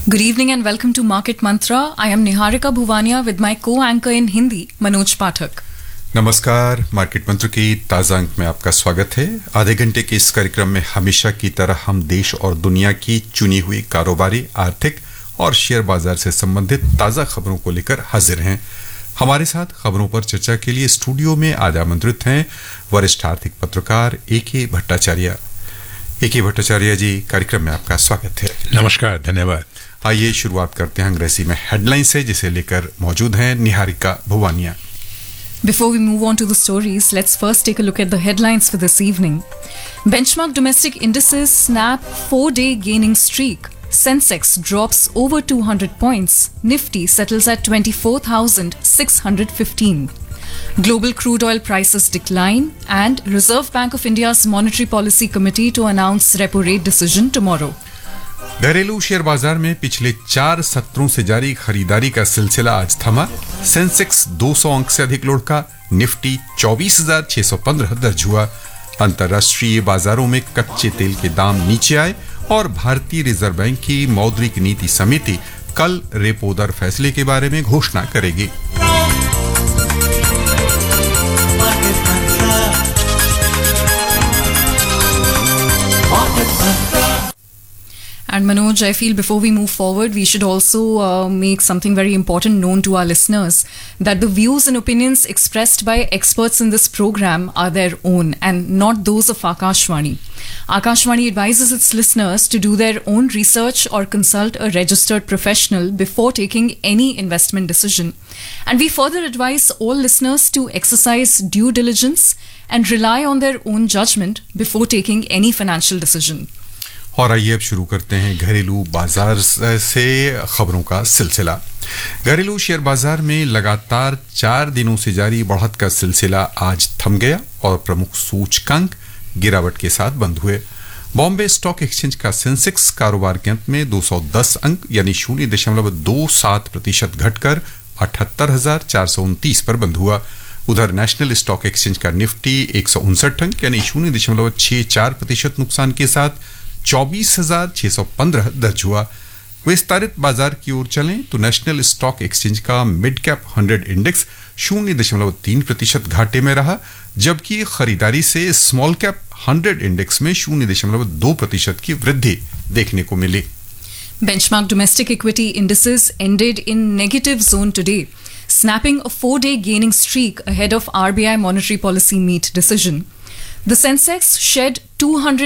Good evening and welcome to Market Mantra. I am Niharika Bhuvania with my co-anchor in Hindi, Manoj Pathak. नमस्कार, market मंत्र की ताज़ा अंक में आपका स्वागत है। आधे घंटे के इस कार्यक्रम में हमेशा की तरह हम देश और दुनिया की चुनी हुई कारोबारी, आर्थिक और शेयर बाजार से संबंधित ताज़ा खबरों को लेकर हाजिर हैं। हमारे साथ खबरों पर चर्चा के लिए स्टूडियो में आज आमंत्रित हैं वरिष्ठ आर्थिक पत्रकार ए.के. भट्टाचार्य। ए.के. भट्टाचार्य जी, कार्यक्रम में आपका स्वागत है। नमस्कार, धन्यवाद। आइए शुरुआत करते हैं अंग्रेजी में हेडलाइन से, जिसे लेकर मौजूद हैं Niharika Bhuwania. Before we move on to the stories, let's first take a look at the headlines for this evening. Benchmark domestic indices snap 4-day gaining streak. Sensex drops over 200 points. Nifty settles at 24,615. Global crude oil prices decline and Reserve Bank of India's Monetary Policy Committee to announce repo rate decision tomorrow. घरेलू share बाजार में पिछले 4 सत्रों से जारी खरीदारी का सिलसिला आज थमा। सेंसेक्स 200 अंक से अधिक लुढ़का, निफ्टी 24,615 दर्ज हुआ। अंतर्राष्ट्रीय बाजारों में कच्चे तेल के दाम नीचे आए और भारतीय रिजर्व बैंक की मौद्रिक नीति समिति कल रेपो दर फैसले के बारे में घोषणा करेगी। And Manoj, I feel before we move forward, we should also make something very important known to our listeners, that the views and opinions expressed by experts in this program are their own and not those of Akashvani. Akashvani advises its listeners to do their own research or consult a registered professional before taking any investment decision. And we further advise all listeners to exercise due diligence and rely on their own judgment before taking any financial decision. और आइए अब शुरू करते हैं घरेलू बाजार से खबरों का सिलसिला। घरेलू शेयर बाजार में लगातार 4 दिनों से जारी बढ़त का सिलसिला आज थम गया और प्रमुख सूचकांक गिरावट के साथ बंद हुए। बॉम्बे स्टॉक एक्सचेंज का सेंसेक्स कारोबार के अंत में 210 अंक यानी 0.27% घटकर 78,429 पर बंद हुआ। उधर नेशनल स्टॉक एक्सचेंज का निफ्टी 159 अंक यानी 0.64% नुकसान के साथ 24,615 दर्ज हुआ। विस्तारित बाजार की ओर चलें तो नेशनल स्टॉक एक्सचेंज का मिड कैप 100 इंडेक्स 0.3% घाटे में रहा, जबकि खरीदारी से स्मॉल कैप 100 इंडेक्स में 0.2% की वृद्धि देखने को मिली। Benchmark domestic equity indices ended in negative zone today, snapping a 4-day gaining streak ahead of RBI monetary policy meet decision. The Sensex shed 200